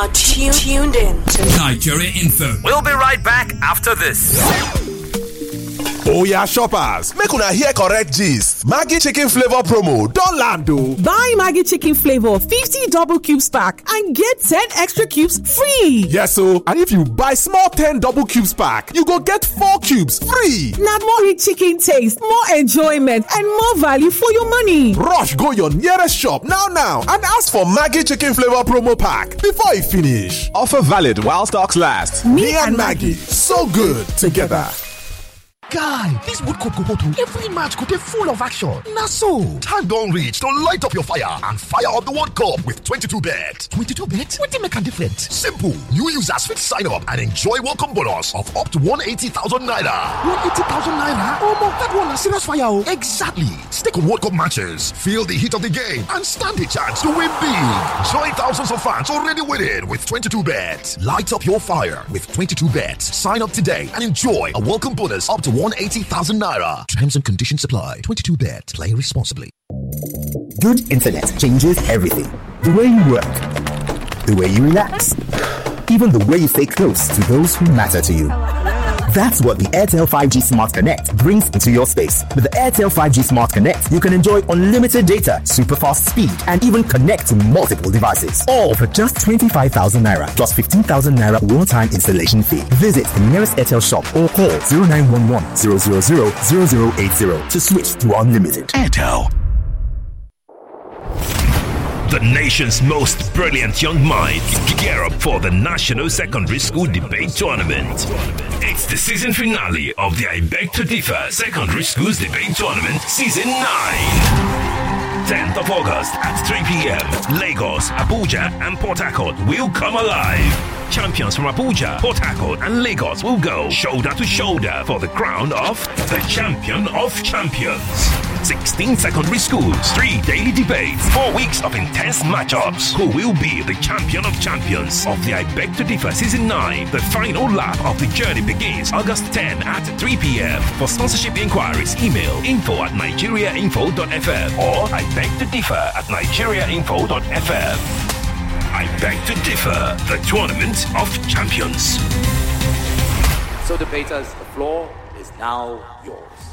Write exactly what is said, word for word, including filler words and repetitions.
Tuned, tuned in to Nigeria Info. We'll be right back after this. Oh yeah, shoppers, make una hear correct gist. Maggi chicken flavor promo don land o. Buy Maggi chicken flavor fifty double cubes pack and get ten extra cubes free. Yes o, and if you buy small ten double cubes pack, you go get four cubes free. Na more rich chicken taste, more enjoyment and more value for your money. Rush go your nearest shop now now and ask for Maggi chicken flavor promo pack before e finish. Offer valid while stocks last. Me, Me and Maggi, so good together. Guy, this World Cup go go to every match go dey full of action. Na so, time don reach to light up your fire and fire up the World Cup with twenty-two bet. twenty-two bet? Wetin make am different? Simple. New users fit sign up and enjoy welcome bonus of up to one hundred eighty thousand naira. one hundred eighty thousand naira? Omo, that one na serious fire o. Exactly. Stick on World Cup matches, feel the heat of the game and stand a chance to win big. Join thousands of fans already winning with twenty-two bet. Light up your fire with twenty-two bet. Sign up today and enjoy a welcome bonus up to one hundred eighty thousand naira. Terms and conditions apply. twenty-two bet. Play responsibly. Good internet changes everything. The way you work, the way you relax, even the way you stay close to those who matter to you. That's what the Airtel five G Smart Connect brings into your space. With the Airtel five G Smart Connect, you can enjoy unlimited data, super fast speed, and even connect to multiple devices. All for just twenty-five thousand naira plus fifteen thousand naira one-time installation fee. Visit the nearest Airtel shop or call zero nine one one, zero zero zero, zero zero eight zero to switch to unlimited. Airtel. The nation's most brilliant young minds gear up for the National Secondary School Debate Tournament. It's the season finale of the I Beg to Differ Secondary Schools Debate Tournament Season nine. tenth of August at three p.m. Lagos, Abuja and Port Harcourt will come alive. Champions from Abuja, Port Harcourt and Lagos will go shoulder to shoulder for the crown of the Champion of Champions. sixteen secondary schools, three daily debates, four weeks of intense matchups. Who will be the champion of champions of the I Beg to Differ Season nine? The final lap of the journey begins August tenth at three p.m. For sponsorship inquiries, email info at nigeriainfo dot f m or I Beg to Differ at nigeriainfo dot f m. I Beg to Differ, the Tournament of Champions. So debaters, the floor is now yours.